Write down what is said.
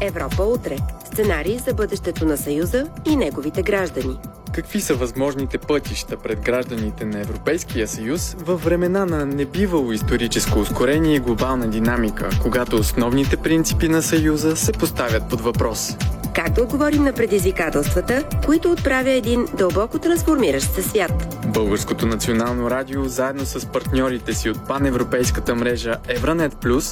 Европа утре. Сценарий за бъдещето на Съюза и неговите граждани. Какви са възможните пътища пред гражданите на Европейския съюз във времена на небивало историческо ускорение и глобална динамика, когато основните принципи на Съюза се поставят под въпрос? Как да отговорим на предизвикателствата, които отправя един дълбоко трансформиращ се свят? Българското национално радио заедно с партньорите си от паневропейската мрежа Евранет Плюс